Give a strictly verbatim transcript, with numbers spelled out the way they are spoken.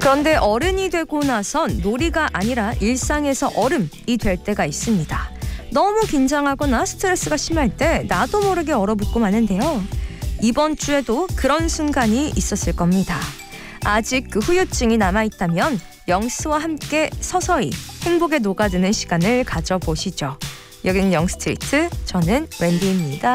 그런데 어른이 되고 나선 놀이가 아니라 일상에서 얼음이 될 때가 있습니다. 너무 긴장하거나 스트레스가 심할 때 나도 모르게 얼어붙고 마는데요. 이번 주에도 그런 순간이 있었을 겁니다. 아직 그 후유증이 남아있다면 영스와 함께 서서히 행복에 녹아드는 시간을 가져보시죠. 여기는 영스트리트, 저는 웬디입니다.